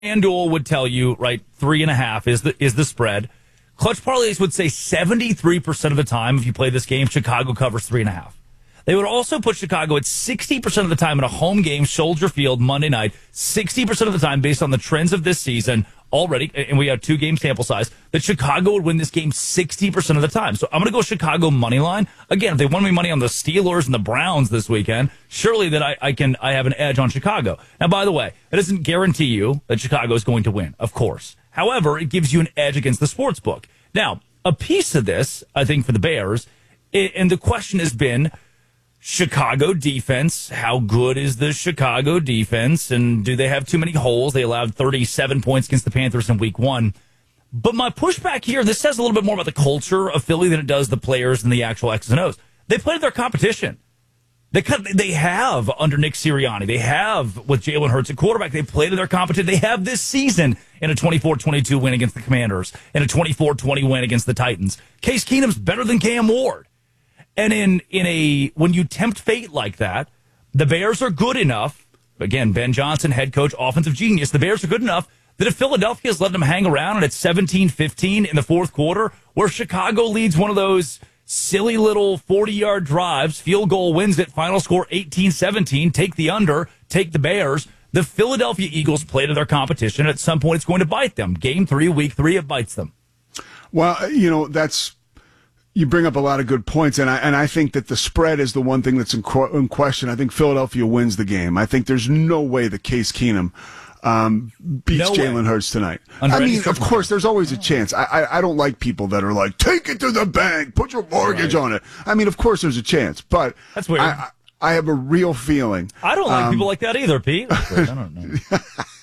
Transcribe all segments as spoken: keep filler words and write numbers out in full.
FanDuel would tell you, right, three and a half is the is the spread. Clutch Parlays would say seventy-three percent of the time, if you play this game, Chicago covers three and a half. They would also put Chicago at sixty percent of the time in a home game, Soldier Field, Monday night, sixty percent of the time based on the trends of this season already, and we have two game sample size, that Chicago would win this game sixty percent of the time. So I'm going to go Chicago money line. Again, if they want me money on the Steelers and the Browns this weekend, surely that I, I can I have an edge on Chicago. Now, by the way, it doesn't guarantee you that Chicago is going to win, of course. However, it gives you an edge against the sports book. Now, a piece of this, I think, for the Bears, and the question has been, Chicago defense, how good is the Chicago defense, and do they have too many holes? They allowed thirty-seven points against the Panthers in week one. But my pushback here, this says a little bit more about the culture of Philly than it does the players and the actual X's and O's. They played their competition. They they have under Nick Sirianni. They have with Jalen Hurts at quarterback. They played to their competition. They have this season in a twenty-four twenty-two win against the Commanders and a twenty-four twenty win against the Titans. Case Keenum's better than Cam Ward. And in, in a when you tempt fate like that, the Bears are good enough. Again, Ben Johnson, head coach, offensive genius. The Bears are good enough that if Philadelphia is letting them hang around and it's seventeen fifteen in the fourth quarter, where Chicago leads one of those silly little forty-yard drives, field goal wins it, final score eighteen seventeen, take the under, take the Bears. The Philadelphia Eagles play to their competition. At some point, it's going to bite them. Game three, week three, it bites them. Well, you know, that's... You bring up a lot of good points, and I and I think that the spread is the one thing that's in, qu- in question. I think Philadelphia wins the game. I think there's no way that Case Keenum um, beats no Jalen Hurts tonight. Under I mean, of course, there's always a chance. I, I I don't like people that are like, take it to the bank, put your mortgage right on it. I mean, of course, there's a chance, but that's weird. I, I have a real feeling. I don't like um, people like that either, Pete. I don't know.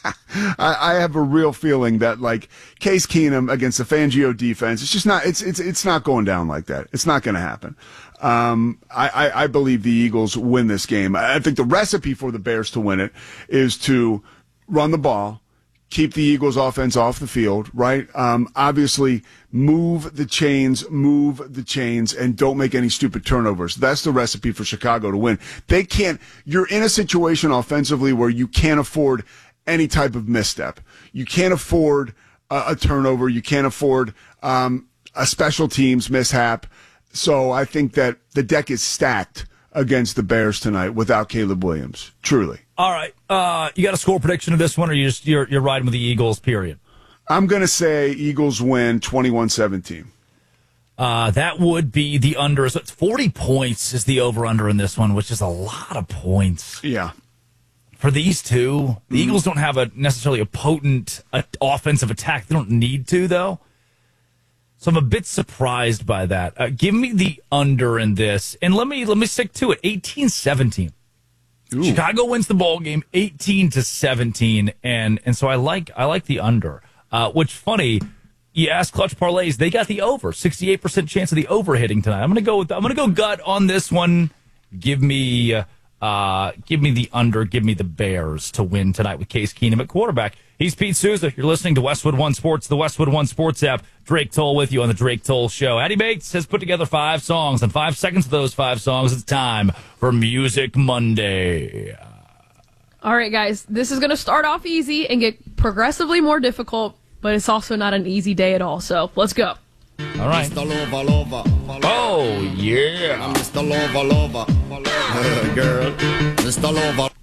I, I have a real feeling that, like, Case Keenum against the Fangio defense, it's just not. It's it's it's not going down like that. It's not going to happen. Um, I, I I believe the Eagles win this game. I think the recipe for the Bears to win it is to run the ball, keep the Eagles offense off the field, right? Um, obviously, move the chains, move the chains, and don't make any stupid turnovers. That's the recipe for Chicago to win. They can't. You're in a situation offensively where you can't afford any type of misstep. You can't afford a, a turnover. You can't afford um, a special teams mishap. So I think that the deck is stacked against the Bears tonight without Caleb Williams. Truly. All right. Uh, you got a score prediction of this one, or you just you're you're riding with the Eagles? Period. I'm going to say Eagles win twenty-one seventeen. Uh, that would be the under. So it's forty points is the over-under in this one, which is a lot of points. Yeah. For these two, the mm-hmm. Eagles don't have a necessarily a potent uh, offensive attack. They don't need to, though. So I'm a bit surprised by that. Uh, give me the under in this, and let me let me stick to it. eighteen seventeen. Ooh. Chicago wins the ball game, eighteen to seventeen, and and so I like I like the under. Uh, which funny, you ask Clutch Parlays, they got the over, sixty-eight percent chance of the over hitting tonight. I'm gonna go with I'm gonna go gut on this one. Give me. Uh, Uh, give me the under. Give me the Bears to win tonight with Case Keenum at quarterback. He's Pete Souza. You're listening to Westwood One Sports, the Westwood One Sports app. Drake Toll with you on the Drake Toll Show. Eddie Bates has put together five songs, and five seconds of those five songs, it's time for Music Monday. All right, guys. This is going to start off easy and get progressively more difficult, but it's also not an easy day at all. So let's go. All right. Mister Lover, lover, lover. Oh, yeah. I'm Mister Lover, lover. Girl, Mister Lover.